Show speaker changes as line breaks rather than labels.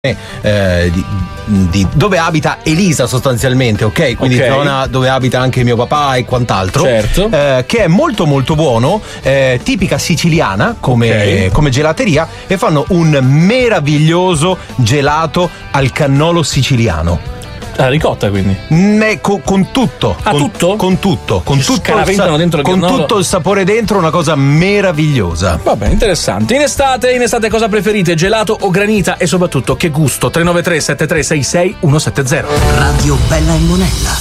di dove abita Elisa sostanzialmente, ok? Quindi zona dove abita anche mio papà e quant'altro,
certo.
Che è molto molto buono, tipica siciliana come gelateria, e fanno un meraviglioso gelato al cannolo siciliano.
La ricotta, quindi?
Con tutto.
Tutto?
Con tutto. Con
scaraventano dentro il cannolo.
Con tutto il sapore dentro, una cosa meravigliosa.
Vabbè, interessante. In estate cosa preferite? Gelato o granita? E soprattutto che gusto? 393 7366 170.
Radio Bella e Monella.